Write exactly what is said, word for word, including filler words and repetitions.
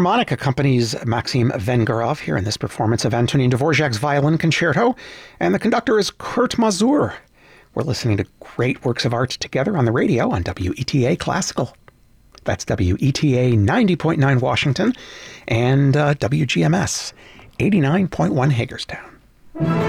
Philharmonic accompanies Maxim Vengerov here in this performance of Antonin Dvorak's Violin Concerto, and the conductor is Kurt Masur. We're listening to great works of art together on the radio on W E T A Classical. That's W E T A ninety point nine Washington and uh, W G M S eighty-nine point one Hagerstown.